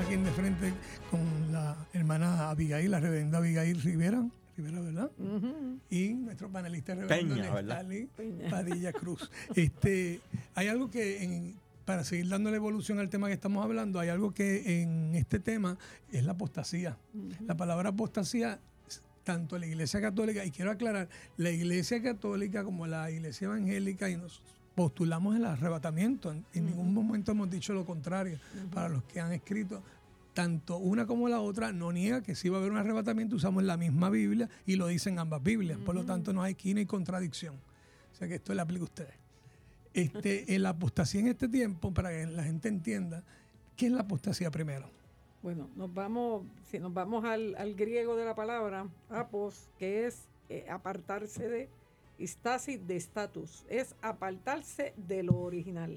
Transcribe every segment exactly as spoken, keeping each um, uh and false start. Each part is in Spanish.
aquí en de frente con la hermana Abigail, la reverenda Abigail Rivera, Rivera, ¿verdad? Uh-huh. Y nuestro panelista reverendo Peña, Neftali Padilla Cruz. Este, hay algo que, en, para seguir dando la evolución al tema que estamos hablando, hay algo que en este tema es la apostasía. Uh-huh. La palabra apostasía, tanto la Iglesia Católica, y quiero aclarar, la Iglesia Católica como la Iglesia Evangélica, y nos postulamos el arrebatamiento. En, en uh-huh. ningún momento hemos dicho lo contrario. Uh-huh. Para los que han escrito, tanto una como la otra no niega que sí va a haber un arrebatamiento, usamos la misma Biblia y lo dicen ambas Biblias, uh-huh. por lo tanto no hay aquí ni contradicción. O sea que esto le aplica a ustedes. Este, la apostasía en este tiempo, para que la gente entienda, ¿qué es la apostasía primero? Bueno, nos vamos, si nos vamos al, al griego de la palabra, apos, que es eh, apartarse de, istasis de estatus, es apartarse de lo original.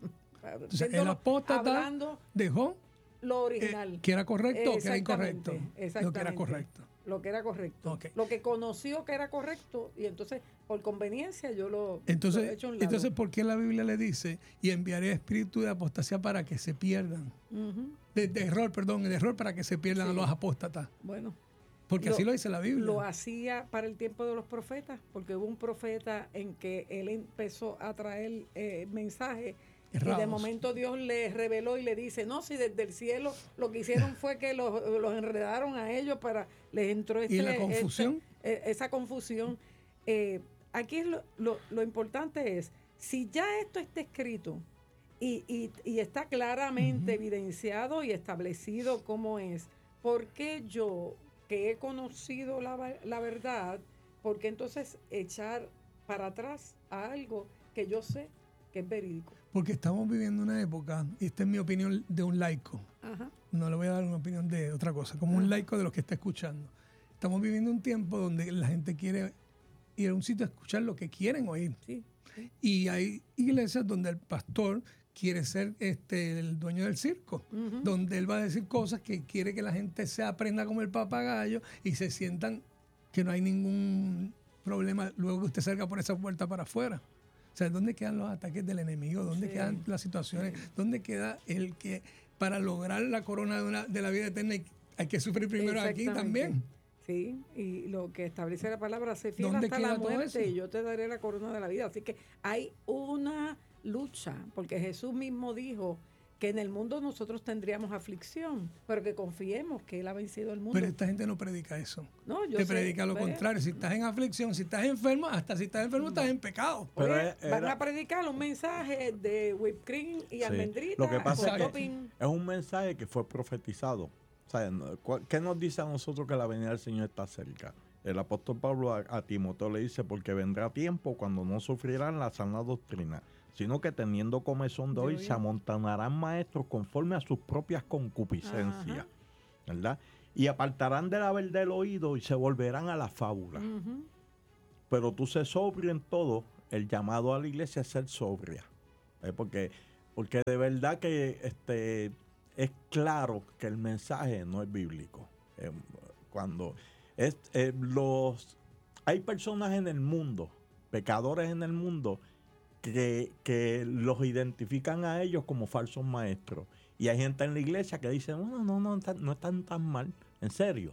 O sea, el apóstata hablando, dejó lo original. Eh, ¿Que era correcto o que era incorrecto? Exactamente. Lo que era correcto. Lo que era correcto. Okay. Lo que conoció que era correcto y entonces por conveniencia yo lo, entonces, lo he hecho a un lado. Entonces, ¿por qué la Biblia le dice y enviaré espíritu de apostasía para que se pierdan? Uh-huh. De, de error, perdón, de error para que se pierdan sí. a los apóstatas. Bueno. Porque lo, así lo dice la Biblia. Lo hacía para el tiempo de los profetas, porque hubo un profeta en que él empezó a traer eh, mensajes. Errados. Y de momento Dios le reveló y le dice, no, si desde el cielo lo que hicieron fue que los, los enredaron a ellos para, les entró este, ¿Y la confusión? Este, esa confusión. Eh, aquí es lo, lo, lo importante es, si ya esto está escrito y, y, y está claramente uh-huh. evidenciado y establecido cómo es, ¿por qué yo, que he conocido la, la verdad, por qué entonces echar para atrás a algo que yo sé que es verídico? Porque estamos viviendo una época, y esta es mi opinión de un laico, Ajá. no le voy a dar una opinión de otra cosa, como Ajá. un laico de los que está escuchando. Estamos viviendo un tiempo donde la gente quiere ir a un sitio a escuchar lo que quieren oír. Sí, sí. Y hay iglesias donde el pastor quiere ser este, el dueño del circo, uh-huh. donde él va a decir cosas que quiere que la gente se aprenda como el papagayo y se sientan que no hay ningún problema luego que usted salga por esa puerta para afuera. O sea, ¿dónde quedan los ataques del enemigo? ¿Dónde sí. quedan las situaciones? Sí. ¿Dónde queda el que para lograr la corona de, una, de la vida eterna hay, hay que sufrir primero aquí también? Sí, y lo que establece la palabra, se fiel hasta la muerte y yo te daré la corona de la vida. Así que hay una lucha, porque Jesús mismo dijo que en el mundo nosotros tendríamos aflicción, pero que confiemos que Él ha vencido el mundo. Pero esta gente no predica eso. No, yo Te sé, predica lo pero, contrario. Si estás en aflicción, si estás enfermo, hasta si estás enfermo, no. estás en pecado. Pero Oye, era, van a predicar un mensaje de whipped cream y sí. almendrita. Lo que pasa es que es un mensaje que fue profetizado. O sea, ¿qué nos dice a nosotros que la venida del Señor está cerca? El apóstol Pablo a, a Timoteo le dice, porque vendrá tiempo cuando no sufrirán la sana doctrina, sino que teniendo comezón de hoy se amontonarán maestros conforme a sus propias concupiscencias, Ajá. ¿verdad? Y apartarán de la verdad el oído y se volverán a la fábula. Uh-huh. Pero tú sé sobrio en todo, el llamado a la iglesia es ser sobria. ¿eh? Porque, porque de verdad que este, es claro que el mensaje no es bíblico. Eh, cuando es, eh, los hay personas en el mundo, pecadores en el mundo, Que, que los identifican a ellos como falsos maestros. Y hay gente en la iglesia que dice, no, no, no, no, no están tan mal. En serio.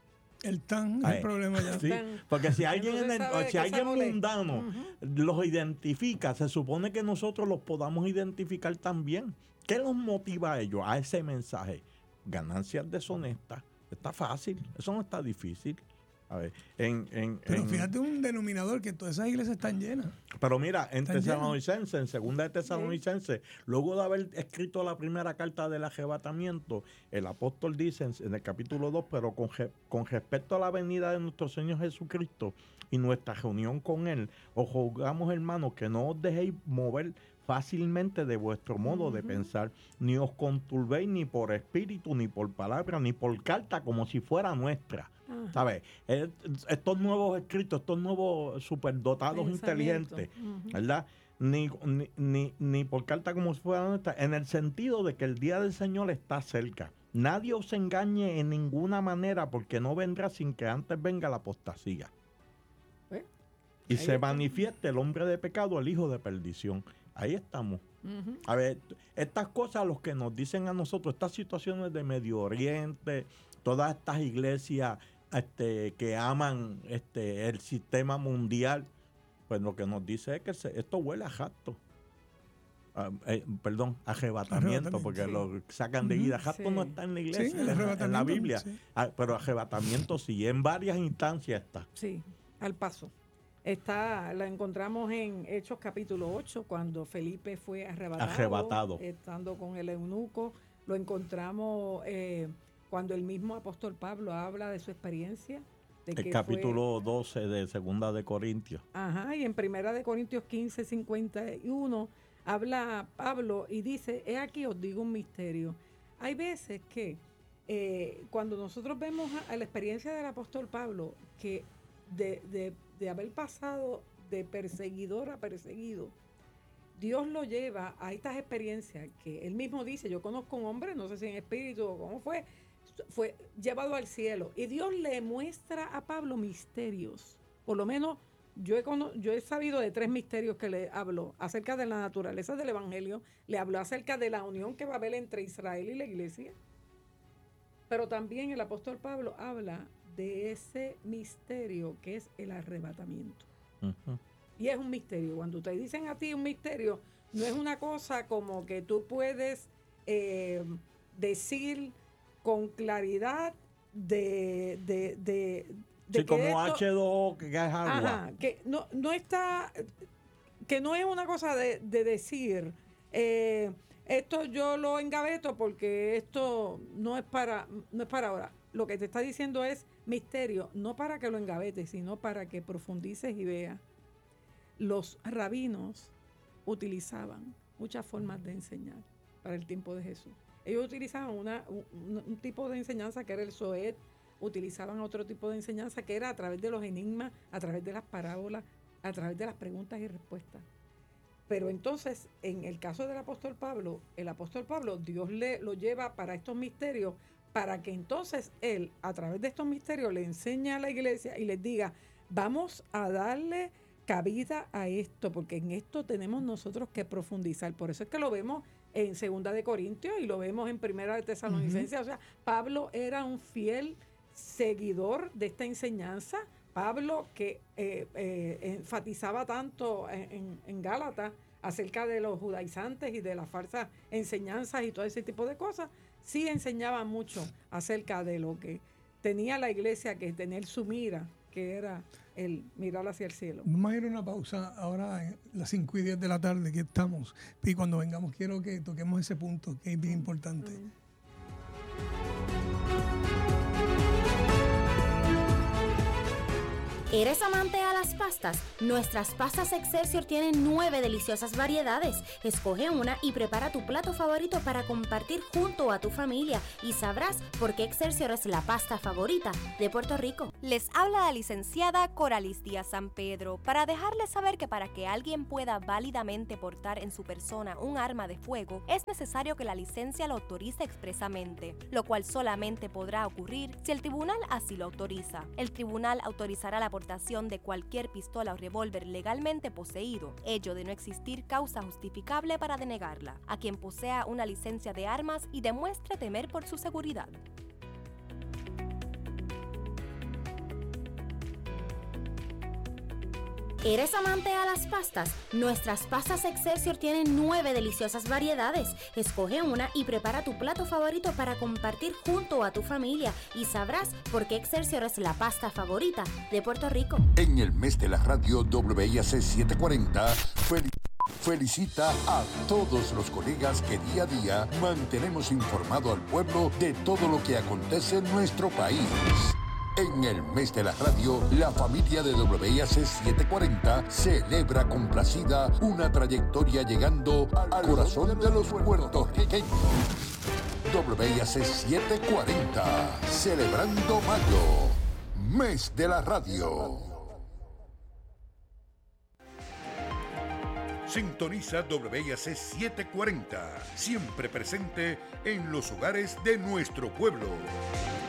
El tan es el problema ya. Sí, porque si alguien, en el, si alguien mundano uh-huh. los identifica, se supone que nosotros los podamos identificar también. ¿Qué los motiva a ellos, a ese mensaje? Ganancias deshonestas. Está fácil, eso no está difícil. A ver, en, en, pero en, fíjate un denominador que todas esas iglesias están llenas. Pero mira, en Tesalonicense, en segunda de Tesalonicense, sí. luego de haber escrito la primera carta del arrebatamiento, el apóstol dice en, en el capítulo dos, pero con, con respecto a la venida de nuestro Señor Jesucristo y nuestra reunión con Él, os rogamos, hermanos, que no os dejéis mover fácilmente de vuestro modo uh-huh. de pensar, ni os conturbéis ni por espíritu, ni por palabra, ni por carta, como si fuera nuestra. Uh-huh. ¿Sabes? Estos nuevos escritos, estos nuevos superdotados inteligentes, uh-huh. ¿verdad? Ni, ni, ni, ni por carta como si fuera nuestra, en el sentido de que el día del Señor está cerca. Nadie os engañe en ninguna manera, porque no vendrá sin que antes venga la apostasía. ¿Eh? Y Ahí se está. manifieste el hombre de pecado, el hijo de perdición. Ahí estamos. Uh-huh. A ver, estas cosas, los que nos dicen a nosotros, estas situaciones de Medio Oriente, todas estas iglesias este, que aman este, el sistema mundial, pues lo que nos dice es que se, esto huele a jacto. Uh, eh, perdón, arrebatamiento, arrebatamiento, porque sí. lo sacan de ida. Jacto sí. no está en la iglesia, sí, en, en la Biblia, sí. ah, pero arrebatamiento sí, en varias instancias está. Sí, al paso. Está, la encontramos en Hechos capítulo ocho, cuando Felipe fue arrebatado, arrebatado. estando con el eunuco. Lo encontramos eh, cuando el mismo apóstol Pablo habla de su experiencia. De el que capítulo fue, doce de Segunda de Corintios. Ajá, y en Primera de Corintios quince, cincuenta y uno habla Pablo y dice, he aquí os digo un misterio. Hay veces que eh, cuando nosotros vemos a, a la experiencia del apóstol Pablo, que de, de, de haber pasado de perseguidor a perseguido, Dios lo lleva a estas experiencias que él mismo dice, yo conozco un hombre, no sé si en espíritu o cómo fue, fue llevado al cielo. Y Dios le muestra a Pablo misterios, por lo menos Yo he, yo he sabido de tres misterios que le habló acerca de la naturaleza del evangelio, le habló acerca de la unión que va a haber entre Israel y la iglesia, pero también el apóstol Pablo habla de ese misterio que es el arrebatamiento. Uh-huh. Y es un misterio. Cuando te dicen a ti un misterio, no es una cosa como que tú puedes eh, decir con claridad de... de, de sí, como esto, hache dos o que es agua. Ajá, que no, no está, que no es una cosa de, de decir, eh, esto yo lo engaveto porque esto no es para, no es para ahora. Lo que te está diciendo es misterio, no para que lo engavetes, sino para que profundices y veas. Los rabinos utilizaban muchas formas de enseñar para el tiempo de Jesús. Ellos utilizaban una, un, un tipo de enseñanza que era el Zoet, utilizaban otro tipo de enseñanza que era a través de los enigmas, a través de las parábolas, a través de las preguntas y respuestas. Pero entonces, en el caso del apóstol Pablo, el apóstol Pablo, Dios le lo lleva para estos misterios, para que entonces él, a través de estos misterios, le enseñe a la iglesia y les diga, vamos a darle cabida a esto, porque en esto tenemos nosotros que profundizar. Por eso es que lo vemos en Segunda de Corintios y lo vemos en Primera de Tesalonicenses. Uh-huh. O sea, Pablo era un fiel seguidor de esta enseñanza. Pablo, que eh, eh, enfatizaba tanto en, en, en Gálatas acerca de los judaizantes y de las falsas enseñanzas y todo ese tipo de cosas, sí enseñaba mucho acerca de lo que tenía la iglesia que tener su mira, que era el mirar hacia el cielo. Vamos a ir a una pausa ahora en las cinco y diez de la tarde que estamos, y cuando vengamos quiero que toquemos ese punto que es bien importante. Uh-huh. ¿Eres amante a las pastas? Nuestras pastas Excelsior tienen nueve deliciosas variedades. Escoge una y prepara tu plato favorito para compartir junto a tu familia y sabrás por qué Excelsior es la pasta favorita de Puerto Rico. Les habla la licenciada Coralis Díaz San Pedro para dejarles saber que para que alguien pueda válidamente portar en su persona un arma de fuego es necesario que la licencia lo autorice expresamente, lo cual solamente podrá ocurrir si el tribunal así lo autoriza. El tribunal autorizará la portación de cualquier pistola o revólver legalmente poseído, ello de no existir causa justificable para denegarla, a quien posea una licencia de armas y demuestre temer por su seguridad. ¿Eres amante a las pastas? Nuestras pastas Excelsior tienen nueve deliciosas variedades. Escoge una y prepara tu plato favorito para compartir junto a tu familia y sabrás por qué Excelsior es la pasta favorita de Puerto Rico. En el mes de la radio W I A C setecientos cuarenta, fel- felicita a todos los colegas que día a día mantenemos informado al pueblo de todo lo que acontece en nuestro país. En el mes de la radio, la familia de W I A C setecientos cuarenta celebra complacida una trayectoria llegando al corazón de los puertorriqueños. W I A C setecientos cuarenta, celebrando mayo, mes de la radio. Sintoniza W I A C setecientos cuarenta, siempre presente en los hogares de nuestro pueblo.